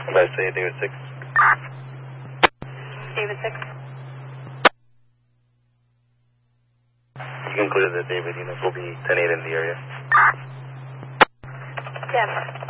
I say David 6. David 6. You concluded that David units will be 10-8 in the area. Denver.